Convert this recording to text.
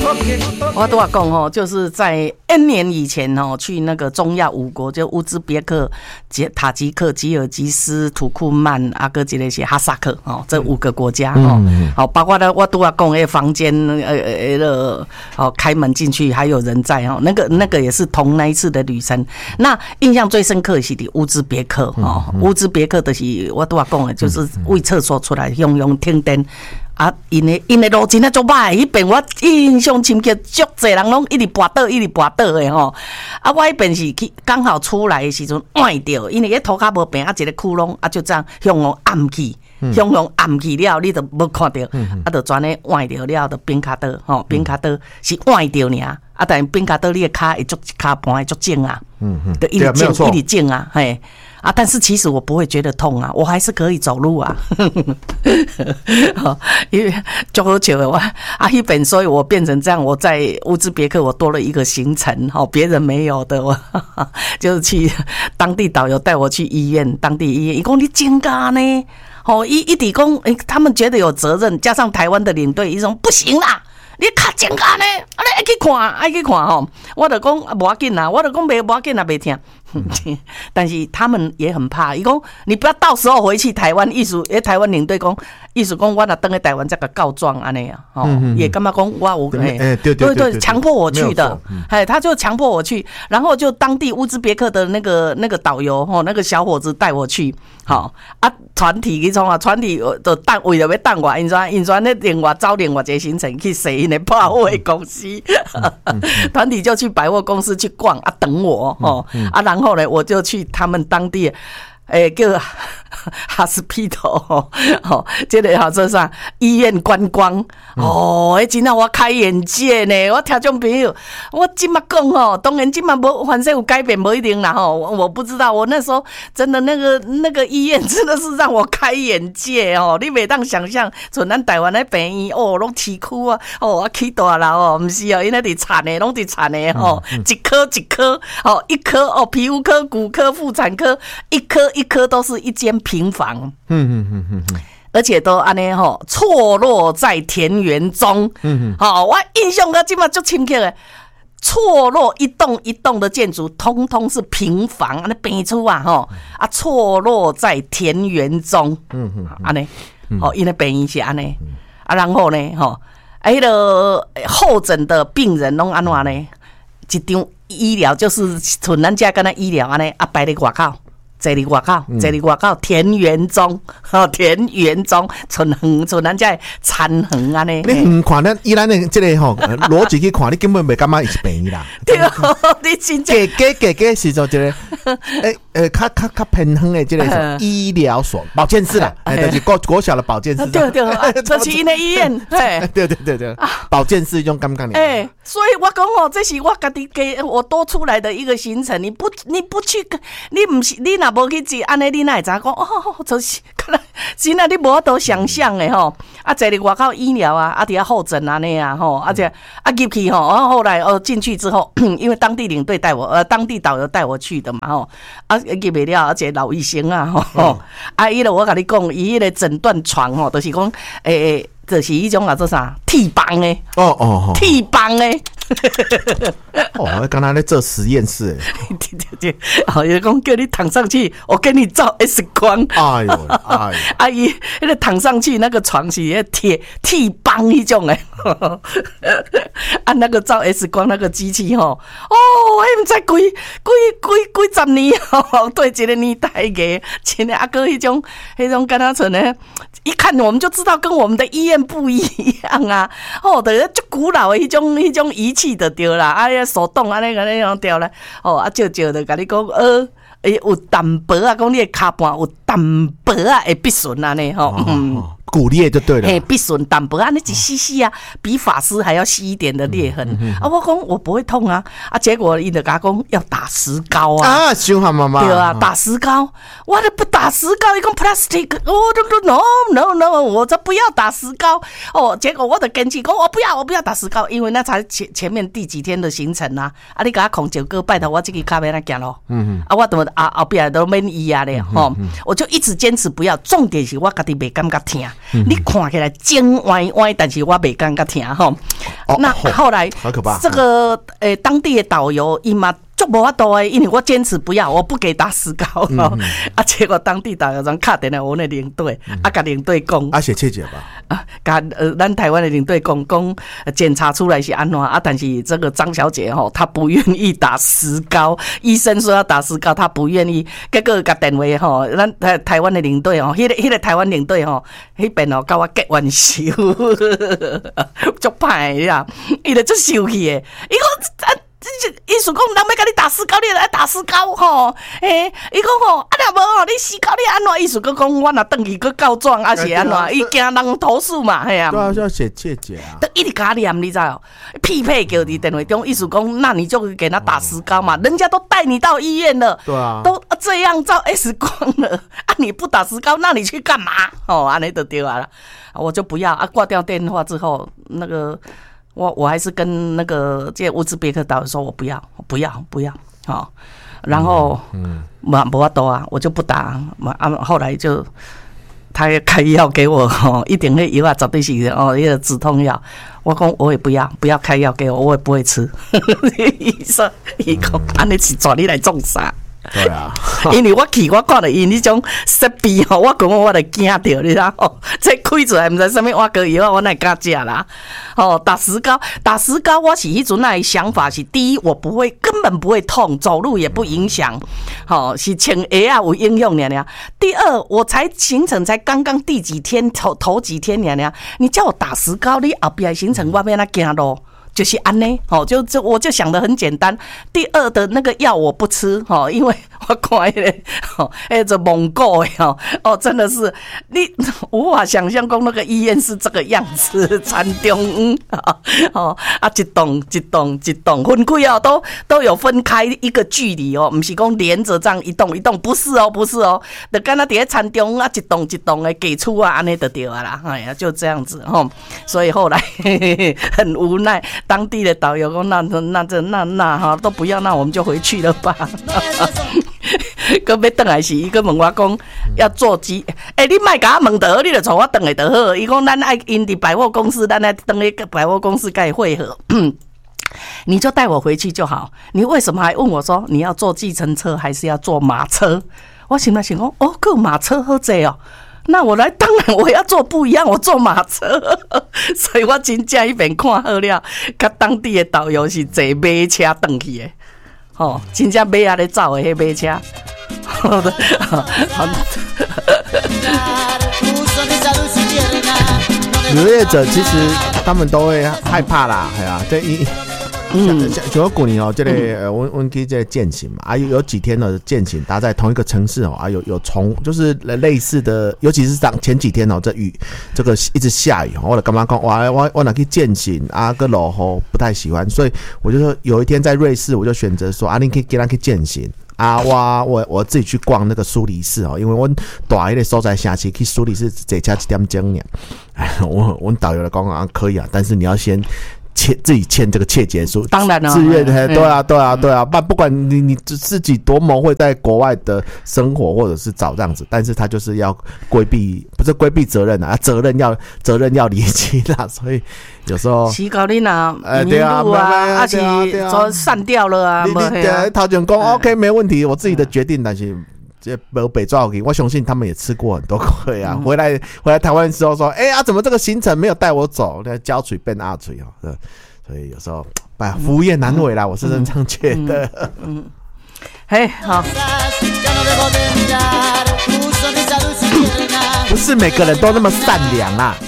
我都要讲吼，就是在 N 年以前吼，去那个中亚5国，就乌兹别克、塔吉克、吉尔吉斯、土库曼、阿哥吉那些哈萨克哦，这5个国家哦，好，包括呢，我都要讲房间开门进去还有人在哦，那个也是同那一次的旅程。那印象最深刻的是乌兹别克哦，乌兹别克就是我都要讲的，就是为厕所出来用停电。啊，因的路真啊足歹，迄边我印象深刻，足侪人拢一直跋倒的吼。啊，我迄边是去刚好出来的时阵歪掉，因为迄涂骹无平啊，一个窟窿啊，就这样向往暗去，向往暗去了，你就无看到，啊，就全咧歪掉了，就边骹倒吼，边骹倒是歪掉尔，啊，但边骹倒你的骹会足骹盘会足肿啊，就一直肿啊，嘿。啊，但是其实我不会觉得痛啊，我还是可以走路啊。因为足好笑的我那边，所以我变成这样。我在乌兹别克，我多了一个行程，别人没有的，我就是去当地导游带我去医院，当地医院，伊讲你真假呢？一直讲，他们觉得有责任，加上台湾的领队，伊说不行啦。你较健康呢？啊，你爱去看吼！我就讲无要紧啦，我就讲无要紧啦，袂听。但是他们也很怕，伊讲你不要到时候回去台湾，台湾领队讲，意思讲我若登去台湾再个告状安尼啊，也干嘛讲我有对，强迫我去的，他就强迫我去，然后就当地乌兹别克的那个导游那个小伙子带我去，好啊，团体去创啊，团体就为了要等我，因专咧另外找另外一个行程去洗因的百货公司，团体就去百货公司去逛啊，等我啊，然后呢，我就去他们当地。叫hospital 这个做啥医院观光真的我开眼界呢！我听众朋友，我今嘛讲当然今嘛无反正有改变不一定啦我不知道，我那时候真的那个医院真的是让我开眼界你袂当想象，像咱台湾的病院拢市区啊啊去大啦不是因为伫产的拢伫产的一科一科一科皮肤科、骨科、妇产科一颗都是一间平房，而且都安尼错落在田园中，我印象到今嘛就深刻的，错落一栋一栋的建筑，通通是平房，安尼变出啊错落在田园中，安尼，因为变是安尼，然后呢，迄个候诊的病人拢安怎呢？一张医疗就是像咱家跟那医疗安尼摆在外口。这里外口田园中，像咱这田园安尼。 你唔看咱依咱的这个逻辑去看，你根本袂感觉伊是病医啦。 对，你真正假是做这个较偏远的这个医疗所保健室啦，就是国小的保健室。 对，这是因的医院。 对，保健室一种感觉。 所以我讲这是我家己给我多出来的一个行程。你不去，你不是你哪无去做，安尼你哪会知讲就是可能真的你无法度想象的啊，坐伫外口医疗啊，伫遐候诊安尼啊而且入去后来进去之后，因为当地领队带我，当地导游带我去的嘛入去了，而且老医生啊伊就我甲你讲，伊迄个诊断床就是讲就是迄种做啥替帮的替帮的刚才在做实验室对，就是讲叫你躺上去，我给你照 X 光。哎呦，阿姨，那个躺上去那个床是替帮一种的，按那个照 X 光那个机器我唔知几十年对一个年代嘅，真的哥迄种跟他像呢，一看我们就知道跟我们的医院不一样啊，就是足古老的迄种仪器就对啦，手动安尼样调咧，照就甲你讲，有淡薄啊，讲你的骹盘有淡薄啊，会必顺安尼骨裂就对了， 必顺淡薄啊，那一细细啊，比发丝还要细一点的裂痕我讲我不会痛啊，结果伊就甲我讲要打石膏啊， 想下妈妈对啊，打石膏，我都不打石膏，伊讲 plastic， no， 我这不要打石膏结果我就坚持讲我不要打石膏，因为那才前面第几天的行程啊，你甲我控9个拜托我这个脚要哪行咯，我怎后边都免医啊咧我就一直坚持不要，重点是我家己袂感觉疼。 你看起来尖歪歪，但是我袂感觉疼吼。那后来好可怕， 这个当地的导游伊嘛就无法度的，因为我坚持不要，我不给打石膏啊。结果当地导游人打电话我们的领队，甲领队讲， 写切姐吧， 甲咱台湾的领队讲检查出来是安怎啊？但是这个张小姐她不愿意打石膏，医生说要打石膏，她不愿意。结果甲电话咱台湾的领队迄个台湾领队迄边甲我结冤仇，足歹啦，伊就足生气的，伊讲意思讲，人要甲你打石膏，你就来打石膏吼。伊讲吼，若无你石膏你安怎？意思讲我若转去去告状，还是安怎？伊惊人投诉嘛，嘿啊。 对啊，就要写切姐啊。 都一直甲念，你知道？匹配叫你电话中，意思讲，那你就给他打石膏嘛。人家都带你到医院了， 对啊， 都这样照 X 光了，你不打石膏，那你去干嘛？安尼就对啊了。我就不要啊！挂掉电话之后，那个。我还是跟那个这乌兹别克导游说，我不要，然后没法度啊，我就不打后来就他也开药给我一点那药啊，绝对是那个止痛药。我讲我也不要开药给我，我也不会吃。伊说伊讲安尼是抓你来种啥？ 对啊， 因为我看到伊那种设备我讲我就惊到，你知道这开出来唔知什么碗糕药，我哪敢食啦？打石膏，我是迄阵的想法是：第一，我根本不会痛，走路也不影响，是穿鞋啊有影响尔。第二，我行程才刚刚第几天，头几天尔，你叫我打石膏，你后边行程我要哪行路？就是安呢，我就想得很简单。第二的那个药我不吃，因为我看这蒙古真的是你无法想象，讲那个医院是这个样子，餐中一栋分开都有分开一个距离不是讲连着这样一栋一栋，不是哦，就敢若伫餐中一栋一栋的给出安尼就对了啦，哎呀，就这样子所以后来很无奈。当地的导游说：“那都不要，那我们就回去了吧。”佮要转来时，伊佮问我讲要坐机，你莫甲我问就好，你就带我转来就好。伊讲咱爱因伫百货公司，咱爱转去百货公司甲伊会合。你就带我回去就好。你为什么还问我说你要坐计程车还是要坐马车？我心内想讲，佮马车好坐哦。那我当然我要做不一样，我坐马车，所以我真正一边看好了，甲当地的导游是坐马车转去的，真正马仔咧走的迄马车。 旅游业者其实他们都会害怕啦，哎呀，像过年这个我去这个健行嘛，有几天的健行搭在同一个城市有就是类似的，尤其是前几天这个一直下雨，我就感觉讲我哪去健行个落雨不太喜欢，所以我就说有一天在瑞士，我就选择说你可以给他去健行。我自己去逛那个苏黎世因为我大迄个所在城市去苏黎世坐车1点钟呢。我导游来讲可以啊，但是你要先自己签这个切结书， 当然了， 自愿的，对啊，不管你自己多么会在国外的生活或者是找这样子，但是他就是要不是规避责任啊，责任要理清啦，所以有时候洗搞你呐，迷路啊，是说散掉了啊， 你头前讲 OK 没问题，我自己的决定，但是。这没北抓我相信他们也吃过很多亏啊。回来台湾的时候说，怎么这个行程没有带我走？那胶水变阿嘴所以有时候服务业难为啦，我是这样觉得。 好。 不是每个人都那么善良啦。